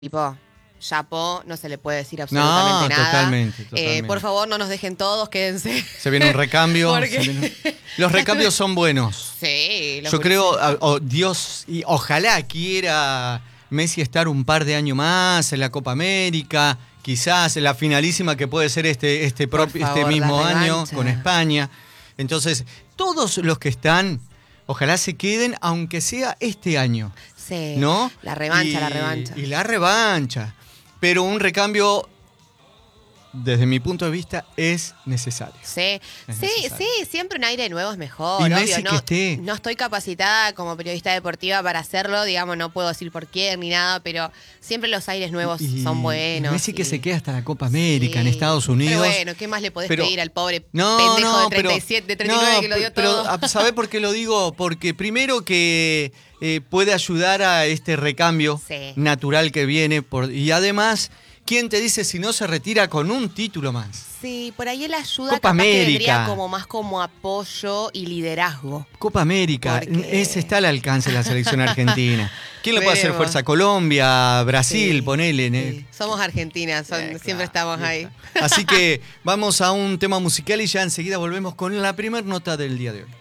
Tipo, chapó, no se le puede decir absolutamente nada. Totalmente. Por favor, no nos dejen todos, quédense. Se viene un recambio. Porque... Los recambios son buenos. Sí. Yo creo, Dios, y ojalá quiera Messi estar un par de años más en la Copa América, quizás en la finalísima que puede ser este mismo año con España. Entonces, todos los que están, ojalá se queden, aunque sea este año. Sí, ¿no? La revancha. Y la revancha. Pero un recambio, desde mi punto de vista, es necesario. Sí, siempre un aire nuevo es mejor. Y obvio, Messi que esté. No estoy capacitada como periodista deportiva para hacerlo, digamos, no puedo decir por qué ni nada, pero siempre los aires nuevos son buenos. Messi que se queda hasta la Copa América en Estados Unidos. Pero bueno, ¿qué más le podés pedir al pobre pendejo de 37, de 39 que lo dio todo? Pero, ¿sabés por qué lo digo? Porque primero que puede ayudar a este recambio natural que viene. Y además, ¿quién te dice si no se retira con un título más? Sí, por ahí él ayuda, Copa América. Que vendría como más como apoyo y liderazgo. Copa América, ese está al alcance de la selección argentina. ¿Quién le puede hacer fuerza? Colombia, Brasil, ponele. Sí. Somos Argentinas, siempre estamos ahí. Así que vamos a un tema musical y ya enseguida volvemos con la primera nota del día de hoy.